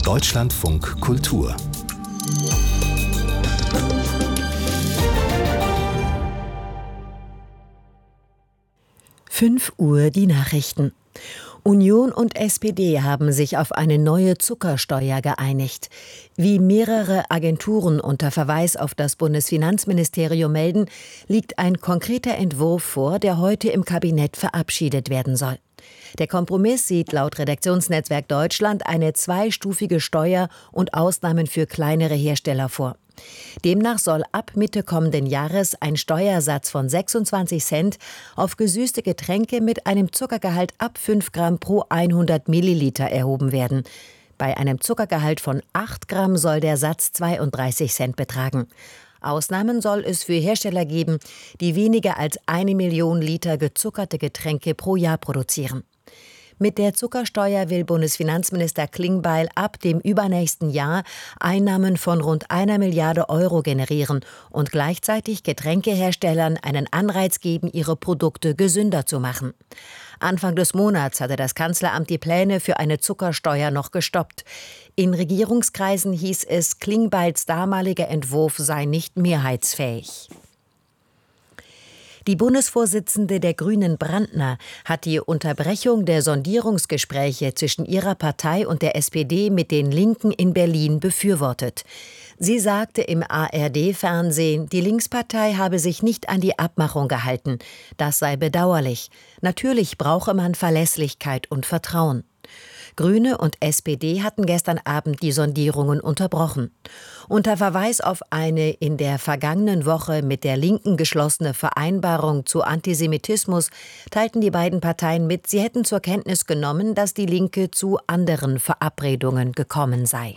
Deutschlandfunk Kultur 5 Uhr die Nachrichten. Union und SPD haben sich auf eine neue Zuckersteuer geeinigt. Wie mehrere Agenturen unter Verweis auf das Bundesfinanzministerium melden, liegt ein konkreter Entwurf vor, der heute im Kabinett verabschiedet werden soll. Der Kompromiss sieht laut Redaktionsnetzwerk Deutschland eine zweistufige Steuer und Ausnahmen für kleinere Hersteller vor. Demnach soll ab Mitte kommenden Jahres ein Steuersatz von 26 Cent auf gesüßte Getränke mit einem Zuckergehalt ab 5 Gramm pro 100 Milliliter erhoben werden. Bei einem Zuckergehalt von 8 Gramm soll der Satz 32 Cent betragen. Ausnahmen soll es für Hersteller geben, die weniger als 1 Million Liter gezuckerte Getränke pro Jahr produzieren. Mit der Zuckersteuer will Bundesfinanzminister Klingbeil ab dem übernächsten Jahr Einnahmen von rund 1 Milliarde Euro generieren und gleichzeitig Getränkeherstellern einen Anreiz geben, ihre Produkte gesünder zu machen. Anfang des Monats hatte das Kanzleramt die Pläne für eine Zuckersteuer noch gestoppt. In Regierungskreisen hieß es, Klingbeils damaliger Entwurf sei nicht mehrheitsfähig. Die Bundesvorsitzende der Grünen, Brandner, hat die Unterbrechung der Sondierungsgespräche zwischen ihrer Partei und der SPD mit den Linken in Berlin befürwortet. Sie sagte im ARD-Fernsehen, die Linkspartei habe sich nicht an die Abmachung gehalten. Das sei bedauerlich. Natürlich brauche man Verlässlichkeit und Vertrauen. Grüne und SPD hatten gestern Abend die Sondierungen unterbrochen. Unter Verweis auf eine in der vergangenen Woche mit der Linken geschlossene Vereinbarung zu Antisemitismus teilten die beiden Parteien mit, sie hätten zur Kenntnis genommen, dass die Linke zu anderen Verabredungen gekommen sei.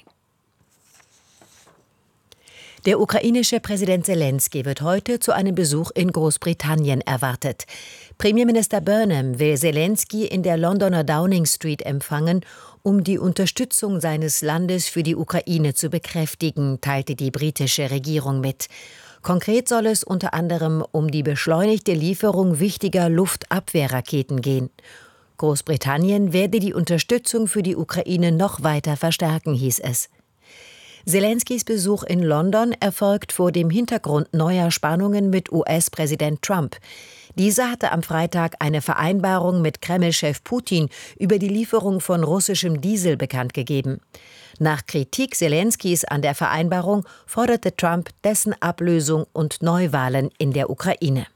Der ukrainische Präsident Selenskyj wird heute zu einem Besuch in Großbritannien erwartet. Premierminister Burnham will Selenskyj in der Londoner Downing Street empfangen, um die Unterstützung seines Landes für die Ukraine zu bekräftigen, teilte die britische Regierung mit. Konkret soll es unter anderem um die beschleunigte Lieferung wichtiger Luftabwehrraketen gehen. Großbritannien werde die Unterstützung für die Ukraine noch weiter verstärken, hieß es. Selenskyjs Besuch in London erfolgt vor dem Hintergrund neuer Spannungen mit US-Präsident Trump. Dieser hatte am Freitag eine Vereinbarung mit Kreml-Chef Putin über die Lieferung von russischem Diesel bekannt gegeben. Nach Kritik Selenskyjs an der Vereinbarung forderte Trump dessen Ablösung und Neuwahlen in der Ukraine.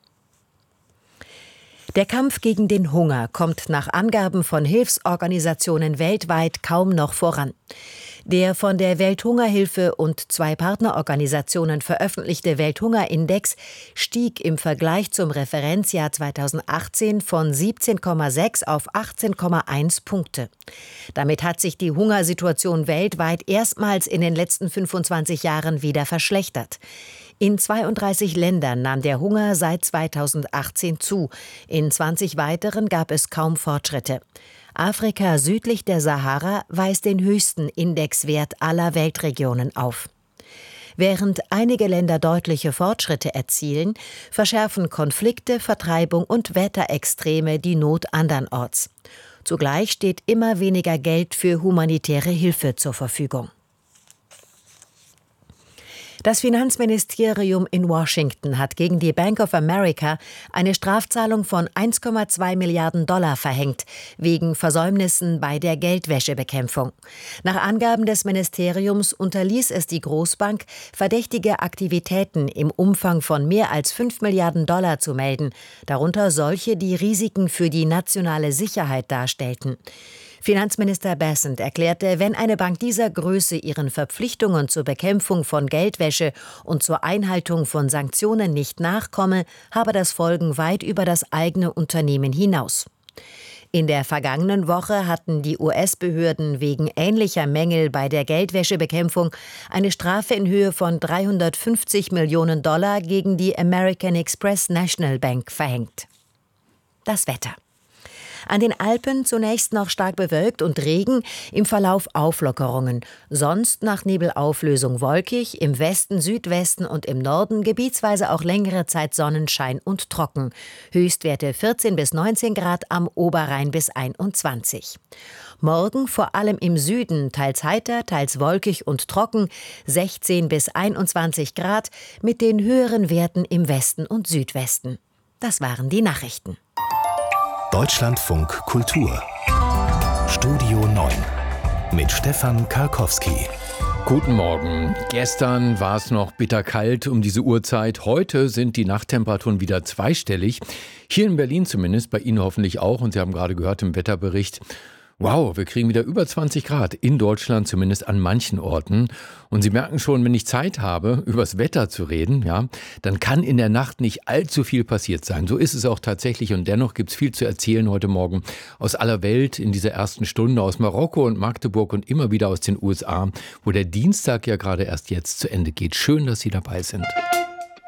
Der Kampf gegen den Hunger kommt nach Angaben von Hilfsorganisationen weltweit kaum noch voran. Der von der Welthungerhilfe und 2 Partnerorganisationen veröffentlichte Welthungerindex stieg im Vergleich zum Referenzjahr 2018 von 17,6 auf 18,1 Punkte. Damit hat sich die Hungersituation weltweit erstmals in den letzten 25 Jahren wieder verschlechtert. In 32 Ländern nahm der Hunger seit 2018 zu. In 20 weiteren gab es kaum Fortschritte. Afrika südlich der Sahara weist den höchsten Indexwert aller Weltregionen auf. Während einige Länder deutliche Fortschritte erzielen, verschärfen Konflikte, Vertreibung und Wetterextreme die Not andernorts. Zugleich steht immer weniger Geld für humanitäre Hilfe zur Verfügung. Das Finanzministerium in Washington hat gegen die Bank of America eine Strafzahlung von 1,2 Milliarden $ verhängt, wegen Versäumnissen bei der Geldwäschebekämpfung. Nach Angaben des Ministeriums unterließ es die Großbank, verdächtige Aktivitäten im Umfang von mehr als 5 Milliarden $ zu melden, darunter solche, die Risiken für die nationale Sicherheit darstellten. Finanzminister Bessent erklärte, wenn eine Bank dieser Größe ihren Verpflichtungen zur Bekämpfung von Geldwäsche und zur Einhaltung von Sanktionen nicht nachkomme, habe das Folgen weit über das eigene Unternehmen hinaus. In der vergangenen Woche hatten die US-Behörden wegen ähnlicher Mängel bei der Geldwäschebekämpfung eine Strafe in Höhe von 350 Millionen $ gegen die American Express National Bank verhängt. Das Wetter. An den Alpen zunächst noch stark bewölkt und Regen, im Verlauf Auflockerungen. Sonst nach Nebelauflösung wolkig, im Westen, Südwesten und im Norden gebietsweise auch längere Zeit Sonnenschein und trocken. Höchstwerte 14 bis 19 Grad, am Oberrhein bis 21. Morgen vor allem im Süden teils heiter, teils wolkig und trocken, 16 bis 21 Grad, mit den höheren Werten im Westen und Südwesten. Das waren die Nachrichten. Deutschlandfunk Kultur. Studio 9 mit Stefan Karkowski. Guten Morgen. Gestern war es noch bitterkalt um diese Uhrzeit. Heute sind die Nachttemperaturen wieder zweistellig. Hier in Berlin zumindest, bei Ihnen hoffentlich auch. Und Sie haben gerade gehört im Wetterbericht, wow, wir kriegen wieder über 20 Grad in Deutschland, zumindest an manchen Orten. Und Sie merken schon, wenn ich Zeit habe, übers Wetter zu reden, ja, dann kann in der Nacht nicht allzu viel passiert sein. So ist es auch tatsächlich und dennoch gibt es viel zu erzählen heute Morgen aus aller Welt in dieser ersten Stunde, aus Marokko und Magdeburg und immer wieder aus den USA, wo der Dienstag ja gerade erst jetzt zu Ende geht. Schön, dass Sie dabei sind.